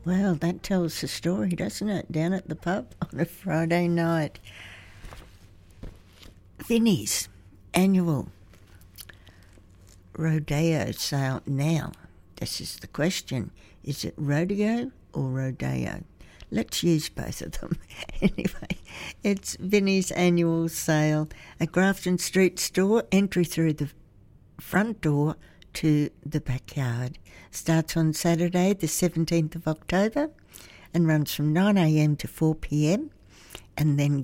Well, that tells the story, doesn't it? Down at the pub on a Friday night. Vinnie's annual rodeo sale now. This is the question. Is it rodeo or rodeo? Let's use both of them. Anyway, it's Vinnie's annual sale at Grafton Street store. Entry through the front door to the backyard. Starts on Saturday the 17th of October and runs from 9 a.m. to 4 p.m. and then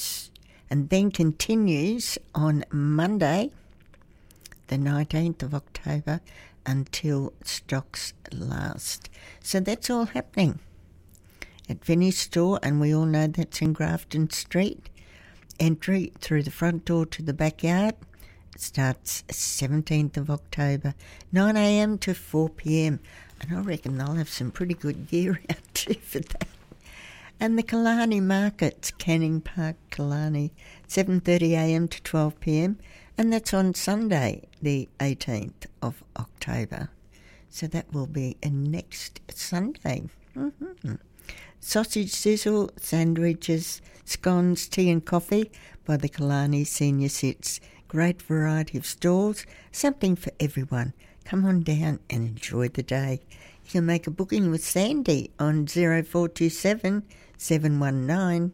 continues on Monday the 19th of October until stocks last. So that's all happening at Vinnie's store, and we all know that's in Grafton Street. Entry through the front door to the backyard starts 17th of October, 9 a.m. to 4 p.m. And I reckon they'll have some pretty good gear out too for that. And the Killarney Markets, Canning Park, Killarney, 7:30 a.m. to 12 p.m. And that's on Sunday, the 18th of October. So that will be next Sunday. Sausage sizzle, sandwiches, scones, tea and coffee by the Killarney Senior Cits. Great variety of stalls, something for everyone. Come on down and enjoy the day. You can make a booking with Sandy on 0427 719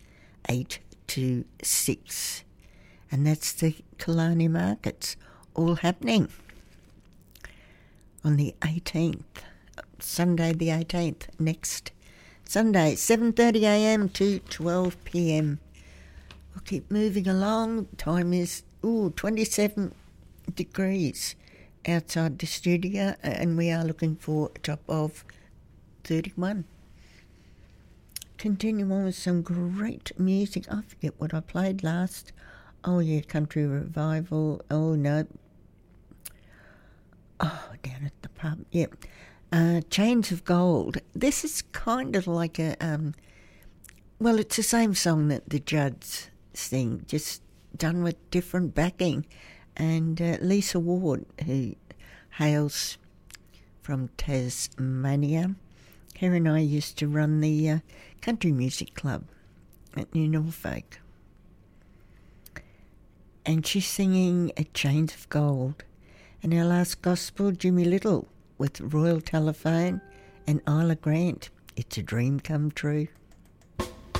826. And that's the Killarney Markets, all happening on the 18th, Sunday the 18th, next Sunday, 7:30 a.m. to 12 p.m. We'll keep moving along. Time is 27 degrees outside the studio, and we are looking for a top of 31. Continue on with some great music. I forget what I played last. Oh yeah, Country Revival. Oh no. Oh, down at the pub. Yep. Chains of Gold. This is kind of like a, it's the same song that the Judds sing, just done with different backing. And Lisa Ward, who hails from Tasmania, her and I used to run the country music club at New Norfolk. And she's singing Chains of Gold. And our last gospel, Jimmy Little, with Royal Telephone and Isla Grant. It's a dream come true.